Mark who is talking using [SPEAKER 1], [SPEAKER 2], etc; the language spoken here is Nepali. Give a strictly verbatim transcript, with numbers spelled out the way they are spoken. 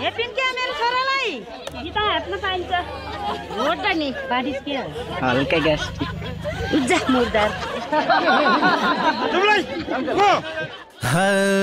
[SPEAKER 1] हेपिन क्या मेरो छोरालाई गीता हातमा पाइन्छ रोड नि बारिस के
[SPEAKER 2] हल्का ग्यास
[SPEAKER 1] उज्जा मुर्दार